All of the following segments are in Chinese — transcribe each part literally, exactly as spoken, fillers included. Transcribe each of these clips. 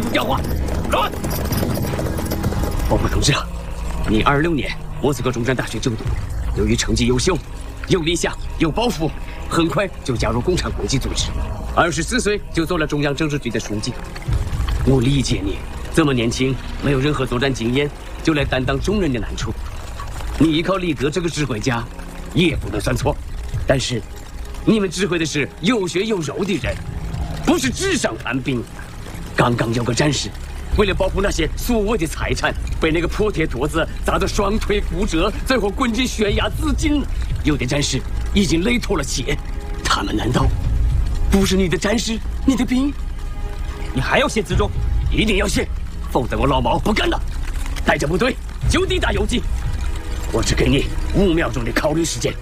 不掉话。乱！报告同志啊，你二六年莫斯科中山大学就读，由于成绩优秀，有理想，有抱负，很快就加入共产国际组织。二十四岁就做了中央政治局的书记。我理解你这么年轻，没有任何作战经验，就来担当重任的难处。你依靠李德这个指挥家，也不能算错。但是，你们指挥的是有血有肉的人，不是纸上谈兵。刚刚有个战士，为了保护那些所谓的财产，被那个破铁坨子砸得双腿骨折，最后滚进悬崖自尽了。有的战士已经累脱了血，他们难道不是你的战士，你的兵？你还要写自重？一定要写，否则我老毛不干了。带着部队就地打游击，我只给你五秒钟的考虑时间。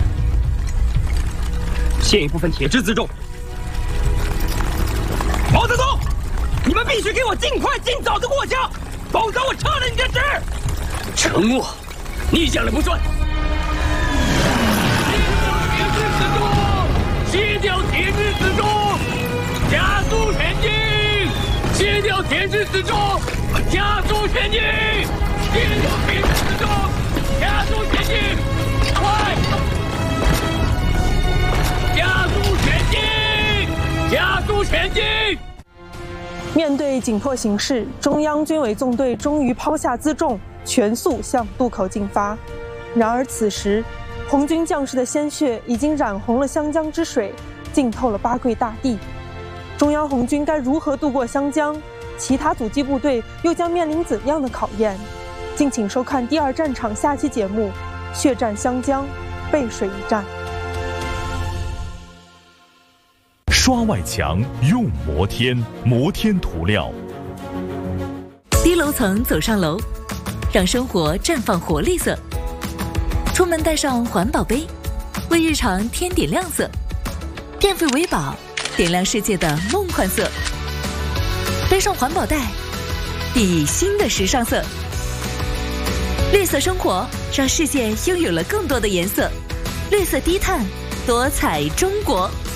写一部分铁质自重。毛泽东，你们必须给我尽快尽早的过江，否则我撤了你的职。沉默，你讲了不算。卸掉铁质自重，加速前进。卸掉铁质自重，加速前进。卸掉铁质自重，加速前进。快！加速前进！加速前进！ 面对紧迫形势，中央军委纵队终于抛下辎重，全速向渡口进发。然而此时，红军将士的鲜血已经染红了湘江之水，浸透了八桂大地。中央红军该如何渡过湘江？其他阻击部队又将面临怎样的考验？敬请收看第二战场下期节目《血战湘江，背水一战》。 刷外墙用摩天，摩天涂料。 低楼层走上楼，让生活绽放活力色。出门带上环保杯，为日常添点亮色。电费维保，点亮世界的梦幻色。背上环保袋，熠熠新的时尚色。绿色生活，让世界拥有了更多的颜色。绿色低碳，多彩中国。